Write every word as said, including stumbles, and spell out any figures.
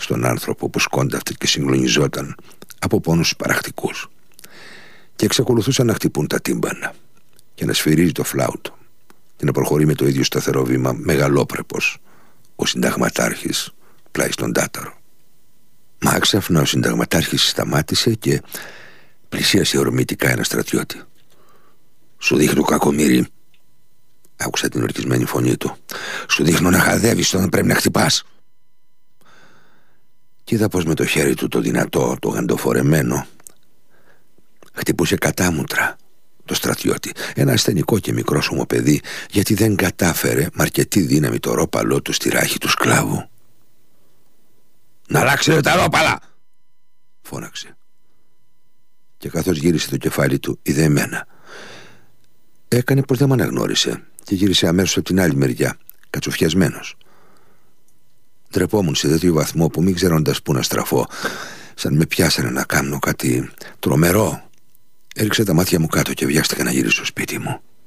στον άνθρωπο που σκόνταυτε και συγκλονιζόταν από πόνους παρακτικούς, και εξακολουθούσαν να χτυπούν τα τύμπανα και να σφυρίζει το φλάουτο και να προχωρεί με το ίδιο σταθερό βήμα μεγαλόπρεπος ο συνταγματάρχης πλάι στον Τάταρο. Μα άξαφνα ο συνταγματάρχης σταμάτησε και πλησίασε ορμητικά ένα στρατιώτη. «Σου δείχνω, κακομοίρη», άκουσα την ορκισμένη φωνή του, «σου δείχνω να χαδεύεις όταν πρέπει να χτυπάς». Και είδα πως με το χέρι του το δυνατό, το γαντοφορεμένο, χτυπούσε κατάμουτρα το στρατιώτη, ένα ασθενικό και μικρόσωμο παιδί, γιατί δεν κατάφερε με αρκετή δύναμη το ρόπαλό του στη ράχη του σκλάβου. «Να αλλάξετε τα ρόπαλα», φώναξε. Και καθώς γύρισε το κεφάλι του, είδε εμένα. Έκανε πως δεν μ' αναγνώρισε και γύρισε αμέσως από την άλλη μεριά, κατσουφιασμένος. Ντρεπόμουν σε τέτοιο βαθμό που μην ξέροντας πού να στραφώ, σαν με πιάσανε να κάνω κάτι τρομερό. Έριξα τα μάτια μου κάτω και βιάστηκα να γυρίσω στο σπίτι μου.